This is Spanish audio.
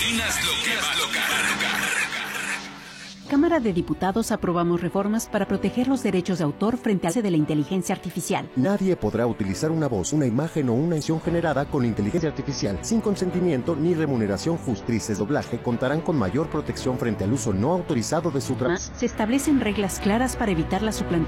Opinas lo que va a tocar. Cámara de Diputados aprobamos reformas para proteger los derechos de autor frente al avance de la inteligencia artificial. Nadie podrá utilizar una voz, una imagen o una edición generada con inteligencia artificial sin consentimiento ni remuneración justa. Actrices de doblaje contarán con mayor protección frente al uso no autorizado de su trabajo. Se establecen reglas claras para evitar la suplantación